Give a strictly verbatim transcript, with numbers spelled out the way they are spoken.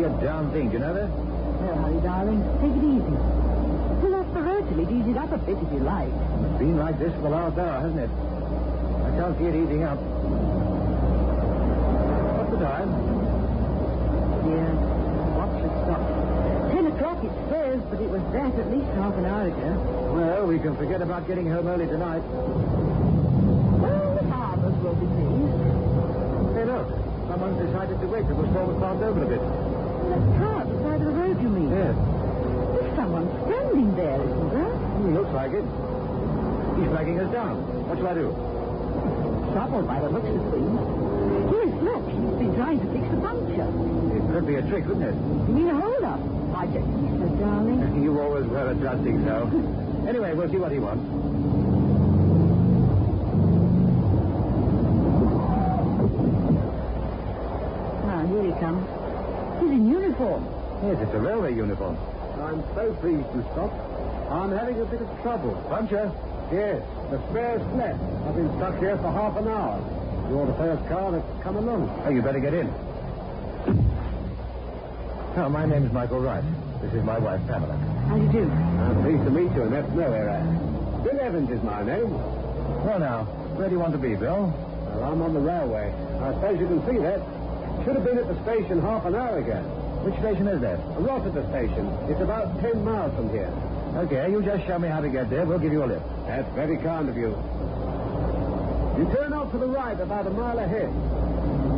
a darn thing. Do you know that? Well, hurry, darling. Take it easy. Pull off the road till it ease it up a bit if you like. It's been like this for the last hour, hasn't it? I can't see it easing up. What's the time? Yeah. Watch has stopped. Ten o'clock it says, but it was that at least half an hour ago. Well, we can forget about getting home early tonight. Well, the farmers will be pleased. Hey, look. Someone's decided to wait till the storm has calmed over a bit. That car at the side of the road, you mean? Yes. There's someone standing there, isn't there? Hmm, looks like it. He's flagging us down. What shall I do? Trouble by the looks of things. Yes, look, he's been trying to fix the puncture. It could be a trick, couldn't it? You mean a hold-up? I don't think so, darling. You always were a trusting so. Anyway, we'll see what he wants. Ah, here he comes. He's in uniform. Yes, it's a railway uniform. I'm so pleased to stop. I'm having a bit of trouble. Puncture? Yes, the spare's flat. I've been stuck here for half an hour. You're the first car that's come along. Oh, you better get in. Oh, my name's Michael Wright. This is my wife, Pamela. How do you do? I'm pleased to meet you, and that's no error. Bill Evans is my name. Well, now, where do you want to be, Bill? Well, I'm on the railway. I suppose you can see that. Should have been at the station half an hour ago. Which station is that? Rossiter Station. It's about ten miles from here. Okay, you just show me how to get there. We'll give you a lift. That's very kind of you. You turn off to the right about a mile ahead.